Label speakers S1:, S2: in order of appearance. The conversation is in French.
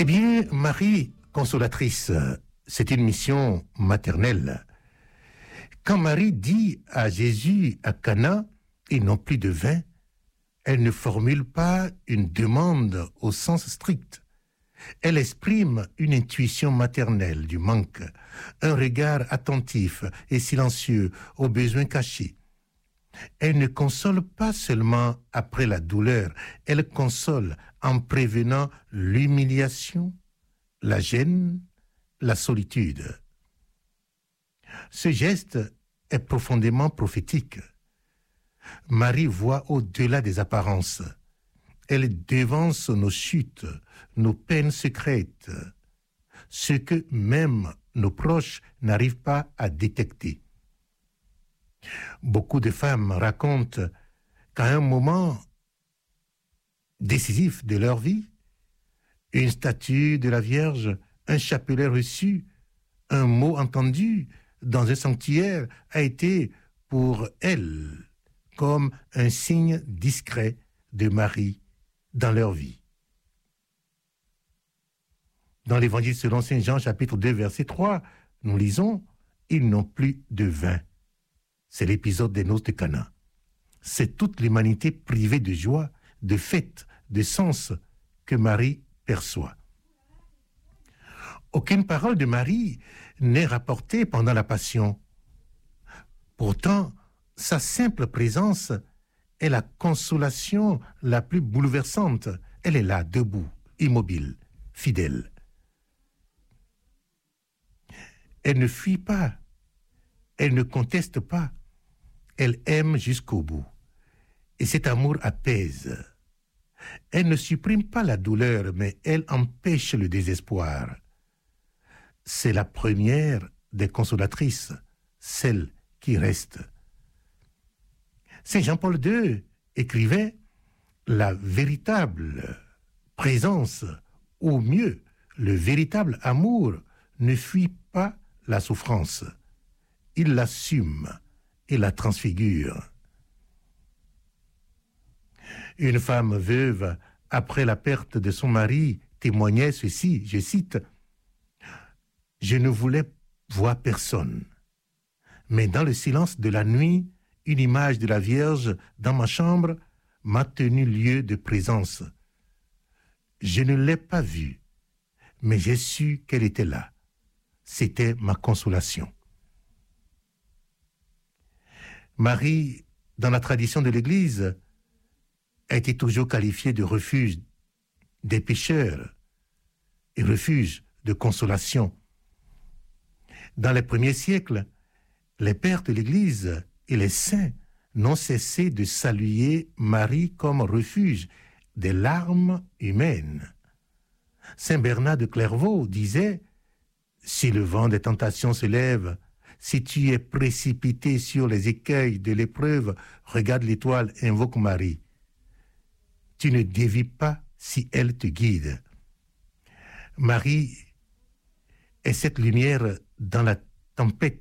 S1: Eh bien, Marie consolatrice, c'est une mission maternelle. Quand Marie dit à Jésus à Cana, ils n'ont plus de vin, elle ne formule pas une demande au sens strict. Elle exprime une intuition maternelle du manque, un regard attentif et silencieux aux besoins cachés. Elle ne console pas seulement après la douleur, elle console en prévenant l'humiliation, la gêne, la solitude. Ce geste est profondément prophétique. Marie voit au-delà des apparences. Elle devance nos chutes, nos peines secrètes, ce que même nos proches n'arrivent pas à détecter. Beaucoup de femmes racontent qu'à un moment décisif de leur vie, une statue de la Vierge, un chapelet reçu, un mot entendu dans un sanctuaire a été pour elles comme un signe discret de Marie dans leur vie. Dans l'Évangile selon Saint Jean, chapitre 2, verset 3, nous lisons « Ils n'ont plus de vin ». C'est l'épisode des noces de Cana. C'est toute l'humanité privée de joie, de fête, de sens que Marie perçoit. Aucune parole de Marie n'est rapportée pendant la Passion. Pourtant, sa simple présence est la consolation la plus bouleversante. Elle est là, debout, immobile, fidèle. Elle ne fuit pas, elle ne conteste pas, elle aime jusqu'au bout. Et cet amour apaise. Elle ne supprime pas la douleur, mais elle empêche le désespoir. C'est la première des consolatrices, celle qui reste. Saint Jean-Paul II écrivait « La véritable présence, ou mieux, le véritable amour ne fuit pas la souffrance. Il l'assume et la transfigure. » Une femme veuve, après la perte de son mari, témoignait ceci, je cite, « Je ne voulais voir personne, mais dans le silence de la nuit, une image de la Vierge dans ma chambre m'a tenu lieu de présence. Je ne l'ai pas vue, mais j'ai su qu'elle était là. C'était ma consolation. » Marie, dans la tradition de l'Église, a été toujours qualifiée de refuge des pécheurs et refuge de consolation. Dans les premiers siècles, les pères de l'Église et les saints n'ont cessé de saluer Marie comme refuge des larmes humaines. Saint Bernard de Clairvaux disait « Si le vent des tentations se lève, si tu es précipité sur les écueils de l'épreuve, regarde l'étoile, invoque Marie. Tu ne dévis pas si elle te guide. » Marie est cette lumière dans la tempête